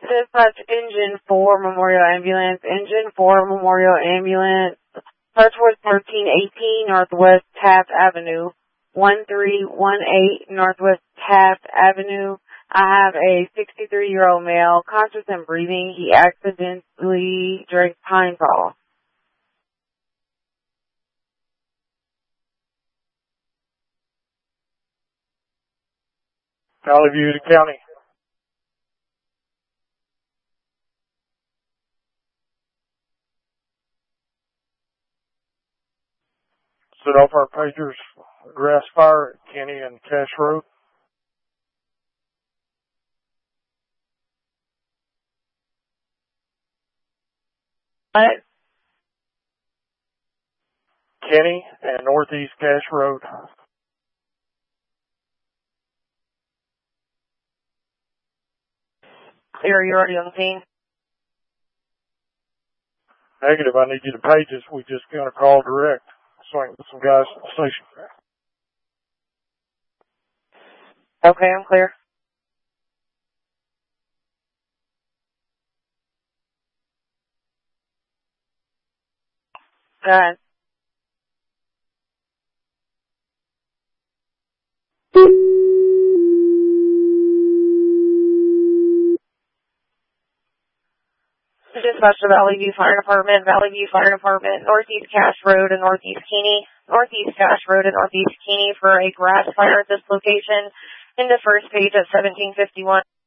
Dispatch Engine 4 Memorial Ambulance. Engine 4 Memorial Ambulance. Hartford 1318 Northwest Taft Avenue. 1318 Northwest Taft Avenue. I have a 63-year-old male, conscious and breathing. He accidentally drank Pine Sol. Valley View to County. Set off our pagers, grass fire at Kenny and Cash Road. What? Kenny and Northeast Cash Road. Clear, you're already on the scene. Negative, I need you to page us. We just got a call direct. Swing with some guys at the station. Okay, I'm clear. Go ahead. Dispatch to Valley View Fire Department, Northeast Cash Road and Northeast Keeney. Northeast Cash Road and Northeast Keeney for a grass fire at this location in the first page at 1751.